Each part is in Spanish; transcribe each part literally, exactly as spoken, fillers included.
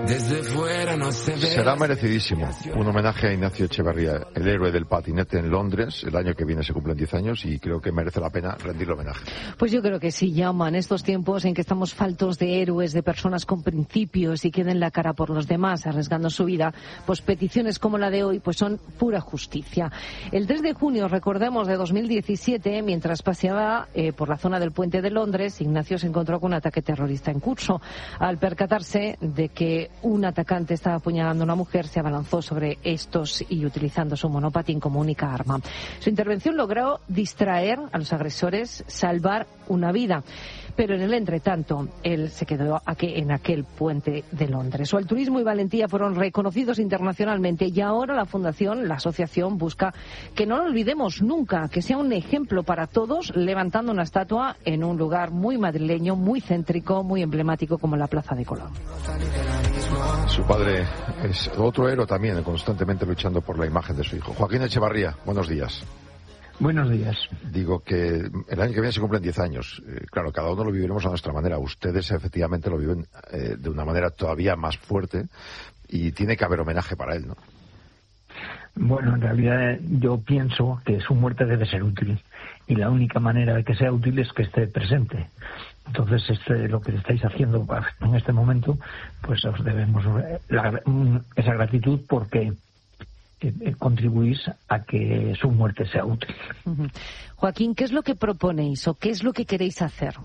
Desde fuera no se ve. Será merecidísimo un homenaje a Ignacio Echevarría, el héroe del patinete en Londres. El año que viene se cumplen diez años y creo que merece la pena rendirle homenaje. Pues yo creo que sí, llama en estos tiempos en que estamos faltos de héroes, de personas con principios y que den la cara por los demás, arriesgando su vida, pues peticiones como la de hoy pues son pura justicia. El tres de junio, recordemos, de dos mil diecisiete, mientras paseaba eh, por la zona del puente de Londres, Ignacio se encontró con un ataque terrorista en curso. Al percatarse de que un atacante estaba apuñalando a una mujer, se abalanzó sobre estos y utilizando su monopatín como única arma. Su intervención logró distraer a los agresores, salvar una vida. Pero en el entretanto, él se quedó aquí, en aquel puente de Londres. Su altruismo y valentía fueron reconocidos internacionalmente y ahora la Fundación, la asociación, busca que no lo olvidemos nunca, que sea un ejemplo para todos, levantando una estatua en un lugar muy madrileño, muy céntrico, muy emblemático como la Plaza de Colón. Su padre es otro héroe también, constantemente luchando por la imagen de su hijo. Joaquín Echevarría, buenos días. Buenos días. Digo que el año que viene se cumplen diez años. Eh, claro, cada uno lo viviremos a nuestra manera. Ustedes efectivamente lo viven eh, de una manera todavía más fuerte y tiene que haber homenaje para él, ¿no? Bueno, en realidad yo pienso que su muerte debe ser útil y la única manera de que sea útil es que esté presente. Entonces, este, lo que estáis haciendo en este momento, pues os debemos la, esa gratitud porque eh, contribuís a que su muerte sea útil. Uh-huh. Joaquín, ¿qué es lo que proponéis o qué es lo que queréis hacer?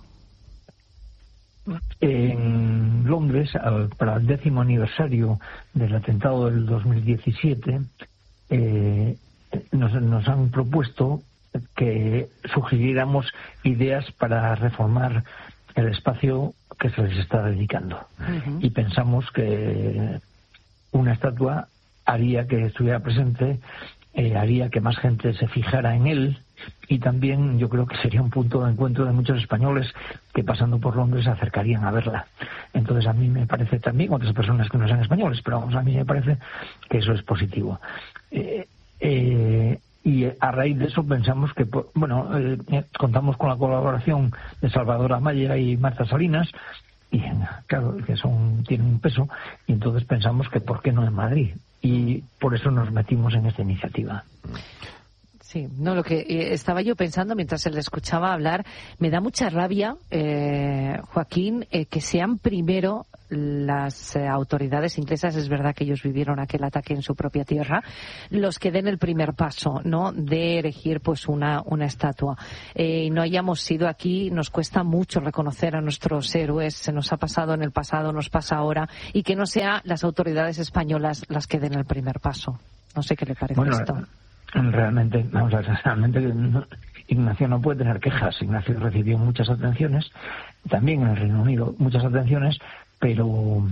En Londres, para el décimo aniversario del atentado del dos mil diecisiete, eh, nos, nos han propuesto que sugiriéramos ideas para reformar el espacio que se les está dedicando. Uh-huh. Y pensamos que una estatua haría que estuviera presente, eh, haría que más gente se fijara en él, y también yo creo que sería un punto de encuentro de muchos españoles que pasando por Londres se acercarían a verla. Entonces a mí me parece también, otras personas que no sean españoles, pero vamos, a mí me parece que eso es positivo. Eh, eh, y a raíz de eso pensamos que, bueno, eh, contamos con la colaboración de Salvador Amaya y Marta Salinas, y claro, que son tienen un peso, y entonces pensamos que por qué no en Madrid, y por eso nos metimos en esta iniciativa. Sí, no, lo que eh, estaba yo pensando mientras se le escuchaba hablar, me da mucha rabia, eh, Joaquín, eh, que sean primero las eh, autoridades inglesas, es verdad que ellos vivieron aquel ataque en su propia tierra, los que den el primer paso, ¿no?, de erigir pues una, una estatua. Eh, y no hayamos sido aquí, nos cuesta mucho reconocer a nuestros héroes, se nos ha pasado en el pasado, nos pasa ahora, y que no sean las autoridades españolas las que den el primer paso. No sé qué le parece bueno, esto. Realmente, vamos a ver, realmente Ignacio no puede tener quejas. Ignacio recibió muchas atenciones, también en el Reino Unido muchas atenciones, pero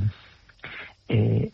eh,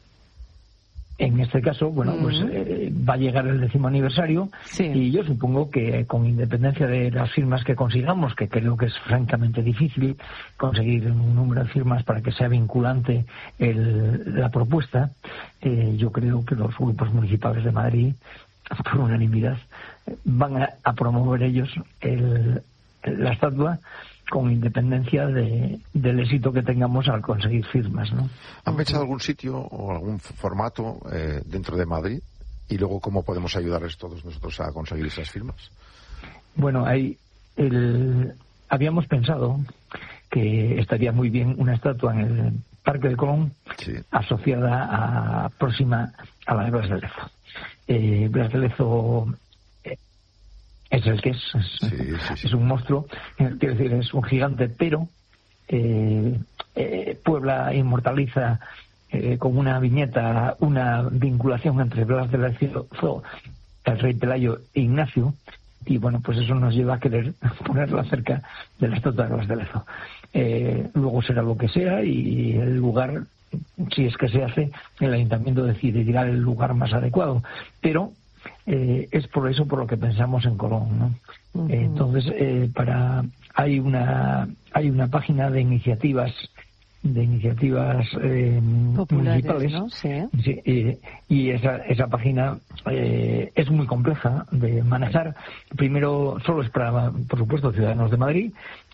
en este caso, bueno, uh-huh. pues eh, va a llegar el décimo aniversario, sí. Y yo supongo que con independencia de las firmas que consigamos, que creo que es francamente difícil conseguir un número de firmas para que sea vinculante el, la propuesta, eh, yo creo que los grupos municipales de Madrid, por unanimidad, van a, a promover ellos el, la estatua con independencia de, del éxito que tengamos al conseguir firmas, ¿no? ¿Han pensado algún sitio o algún formato eh, dentro de Madrid? Y luego, ¿cómo podemos ayudarles todos nosotros a conseguir esas firmas? Bueno, hay el, habíamos pensado que estaría muy bien una estatua en el Parque de Colón, sí, asociada a próxima a la de Blas de Lezo. Eh, Blas de Lezo eh, es el que es, es, sí, sí, sí. es un monstruo, eh, quiero decir, es un gigante, pero eh, eh, Puebla inmortaliza eh, con una viñeta una vinculación entre Blas de Lezo, el rey Pelayo e Ignacio, y bueno, pues eso nos lleva a querer ponerla cerca de la estatua de Blas de Lezo. Eh, luego será lo que sea, y el lugar, si es que se hace, el ayuntamiento decide llegar al lugar más adecuado, pero eh, es por eso por lo que pensamos en Colón, ¿no? Uh-huh. Eh, entonces eh, para hay una hay una página de iniciativas de iniciativas eh, municipales, ¿no? Sí. Sí, eh, y esa esa página eh, es muy compleja de manejar. Primero, solo es para, por supuesto, ciudadanos de Madrid,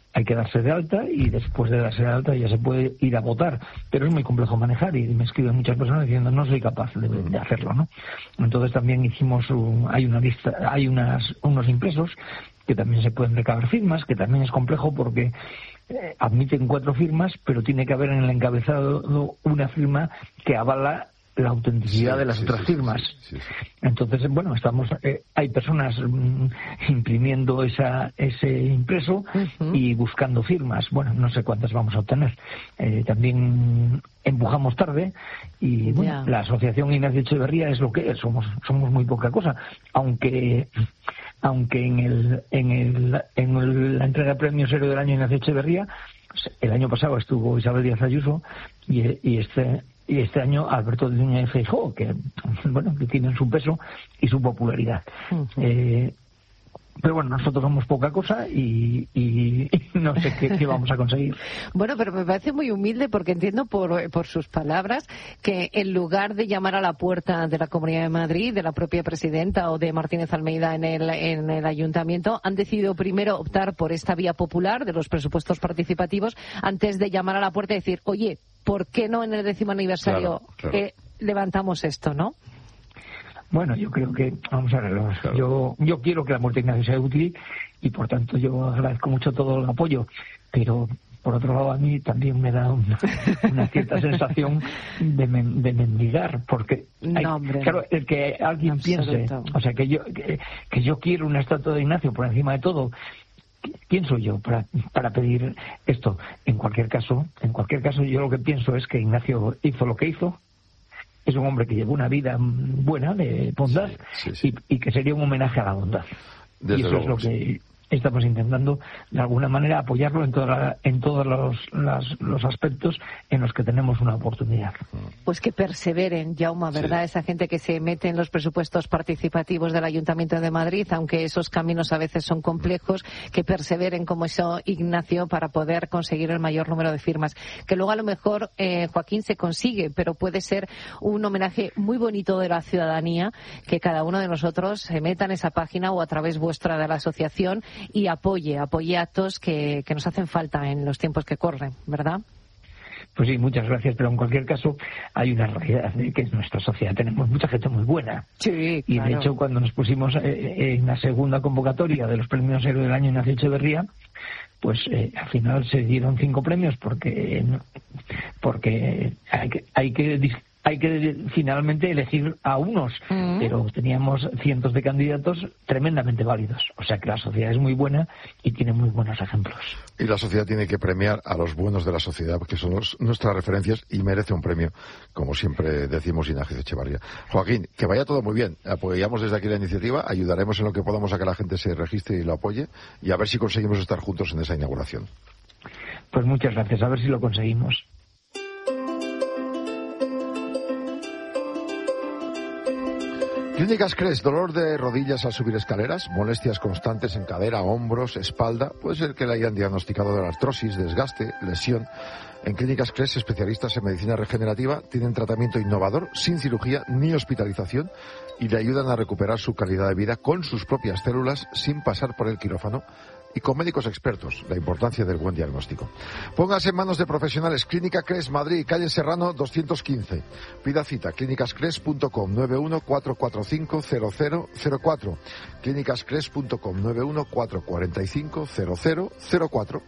hay que darse de alta y después de darse de alta ya se puede ir a votar, pero es muy complejo manejar y me escriben muchas personas diciendo no soy capaz de, de hacerlo, ¿no? Entonces también hicimos un, hay una lista, hay unas unos impresos que también se pueden recabar firmas, que también es complejo porque eh, admiten cuatro firmas, pero tiene que haber en el encabezado una firma que avala la autenticidad sí, de las sí, otras sí, firmas. Sí, sí, sí. Entonces, bueno, estamos eh, hay personas mm, imprimiendo esa ese impreso uh-huh. y buscando firmas. Bueno, no sé cuántas vamos a obtener. Eh, también empujamos tarde y bueno, yeah. la asociación Ignacio Echeverría es lo que es. Somos somos muy poca cosa, aunque aunque en el en el en el, la entrega de premios Héroe del Año Ignacio Echeverría el año pasado estuvo Isabel Díaz Ayuso y, y este Y este año Alberto de Núñez Feijóo, que bueno, que tienen su peso y su popularidad. Uh-huh. Eh, pero bueno, nosotros somos poca cosa y, y, y no sé qué, qué vamos a conseguir. Bueno, pero me parece muy humilde porque entiendo por, por sus palabras que en lugar de llamar a la puerta de la Comunidad de Madrid, de la propia presidenta o de Martínez Almeida en el, en el ayuntamiento, han decidido primero optar por esta vía popular de los presupuestos participativos antes de llamar a la puerta y decir, oye, ¿por qué no en el décimo aniversario claro, claro. Eh, levantamos esto, no? Bueno, yo creo que, vamos a ver, claro. yo yo quiero que la muerte de Ignacio sea útil y por tanto yo agradezco mucho todo el apoyo, pero por otro lado a mí también me da una, una cierta sensación de, men, de mendigar, porque hay, no, claro, el que alguien Absoluto. piense, o sea, que yo que, que yo quiero una estatua de Ignacio por encima de todo. ¿Quién soy yo para, para pedir esto? En cualquier caso, en cualquier caso, yo lo que pienso es que Ignacio hizo lo que hizo. Es un hombre que llevó una vida buena, de bondad, sí, sí, sí. Y, y que sería un homenaje a la bondad. Desde y eso luego, es lo que sí. estamos intentando, de alguna manera, apoyarlo en, toda la, en todos los, las, los aspectos en los que tenemos una oportunidad. Pues que perseveren, Jaume, ¿verdad? Sí. Esa gente que se mete en los presupuestos participativos del Ayuntamiento de Madrid, aunque esos caminos a veces son complejos, que perseveren como hizo Ignacio para poder conseguir el mayor número de firmas. Que luego a lo mejor, eh, Joaquín, se consigue, pero puede ser un homenaje muy bonito de la ciudadanía, que cada uno de nosotros se meta en esa página o a través vuestra de la asociación y apoye, apoye actos que, que nos hacen falta en los tiempos que corren, ¿verdad? Pues sí, muchas gracias, pero en cualquier caso hay una realidad de que en nuestra sociedad tenemos mucha gente muy buena. Sí, y claro. de hecho cuando nos pusimos eh, en la segunda convocatoria de los premios Héroe del Año Ignacio Echeverría, pues eh, al final se dieron cinco premios porque porque hay que hay que hay que finalmente elegir a unos, mm. pero teníamos cientos de candidatos tremendamente válidos. O sea que la sociedad es muy buena y tiene muy buenos ejemplos. Y la sociedad tiene que premiar a los buenos de la sociedad, porque son los, nuestras referencias y merece un premio, como siempre decimos Ignacio Echeverría. Joaquín, que vaya todo muy bien. Apoyamos desde aquí la iniciativa, ayudaremos en lo que podamos a que la gente se registre y lo apoye, y a ver si conseguimos estar juntos en esa inauguración. Pues muchas gracias, a ver si lo conseguimos. Clínicas Cres, dolor de rodillas al subir escaleras, molestias constantes en cadera, hombros, espalda. Puede ser que le hayan diagnosticado de la artrosis, desgaste, lesión. En Clínicas Cres, especialistas en medicina regenerativa, tienen tratamiento innovador, sin cirugía ni hospitalización, y le ayudan a recuperar su calidad de vida con sus propias células, sin pasar por el quirófano, y con médicos expertos, la importancia del buen diagnóstico. Póngase en manos de profesionales. Clínica Cres Madrid, calle Serrano doscientos quince. Pida cita, clínicas cres punto com, nueve uno cuatro cuatro cinco cero cero cero cuatro. clínicas cres punto com, nueve uno cuatro cuatro cinco cero cero cero cuatro.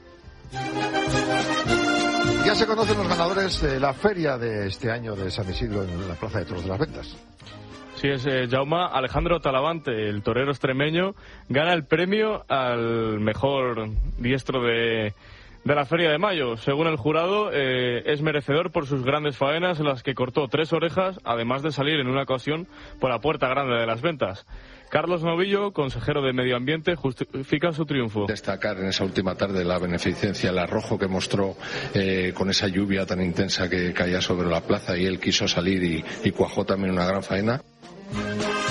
Ya se conocen los ganadores de la feria de este año de San Isidro en la Plaza de Toros de las Ventas. Sí, es eh, Jaume. Alejandro Talavante, el torero extremeño, gana el premio al mejor diestro de, de la Feria de Mayo. Según el jurado, eh, es merecedor por sus grandes faenas en las que cortó tres orejas, además de salir en una ocasión por la puerta grande de las ventas. Carlos Novillo, consejero de Medio Ambiente, justifica su triunfo. Destacar en esa última tarde la beneficencia, el arrojo que mostró eh, con esa lluvia tan intensa que caía sobre la plaza, y él quiso salir y, y cuajó también una gran faena.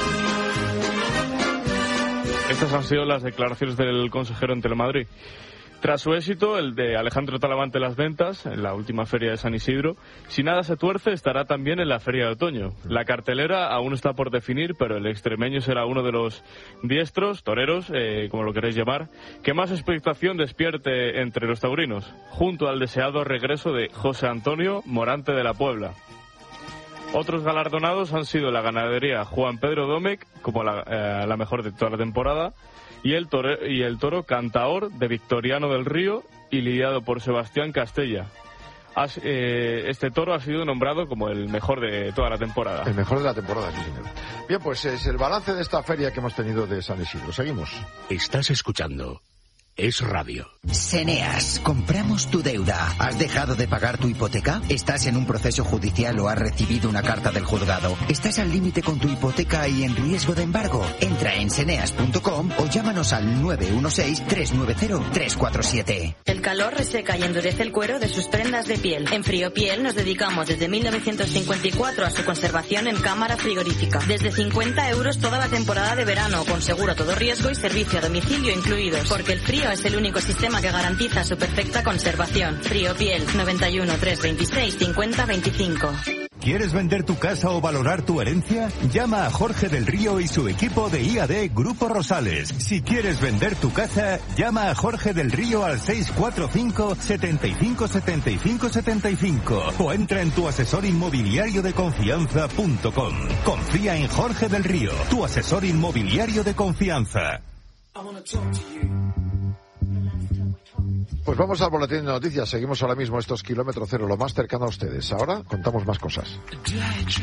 Estas han sido las declaraciones del consejero en Telemadrid. Tras su éxito, el de Alejandro Talavante Las Ventas, en la última feria de San Isidro, si nada se tuerce, estará también en la feria de otoño. La cartelera aún está por definir, pero el extremeño será uno de los diestros, toreros, eh, como lo queréis llamar, que más expectación despierte entre los taurinos, junto al deseado regreso de José Antonio Morante de la Puebla. Otros galardonados han sido la ganadería Juan Pedro Domecq, como la, eh, la mejor de toda la temporada, y el, toro, y el toro Cantaor de Victoriano del Río y lidiado por Sebastián Castella. Has, eh, este toro ha sido nombrado como el mejor de toda la temporada. El mejor de la temporada, sí, señor. Bien, pues es el balance de esta feria que hemos tenido de San Isidro. Seguimos. Estás escuchando Es Radio. Seneas, compramos tu deuda. ¿Has dejado de pagar tu hipoteca? ¿Estás en un proceso judicial o has recibido una carta del juzgado? ¿Estás al límite con tu hipoteca y en riesgo de embargo? Entra en seneas punto com o llámanos al nueve uno seis, tres nueve cero, tres cuatro siete. El calor reseca y endurece el cuero de sus prendas de piel. En Friopiel nos dedicamos desde mil novecientos cincuenta y cuatro a su conservación en cámara frigorífica. Desde cincuenta euros toda la temporada de verano, con seguro a todo riesgo y servicio a domicilio incluidos. Porque el frío es el único sistema que garantiza su perfecta conservación. Friopiel, noventa y uno, trescientos veintiséis, cincuenta veinticinco. ¿Quieres vender tu casa o valorar tu herencia? Llama a Jorge del Río y su equipo de I A D Grupo Rosales. Si quieres vender tu casa, llama a Jorge del Río al seis cuatro cinco, setenta y cinco, setenta y cinco, setenta y cinco o entra en tu asesor inmobiliario de confianza punto com. Confía en Jorge del Río, tu asesor inmobiliario de confianza. Pues vamos al boletín de noticias. Seguimos ahora mismo estos kilómetros cero, lo más cercano a ustedes. Ahora contamos más cosas.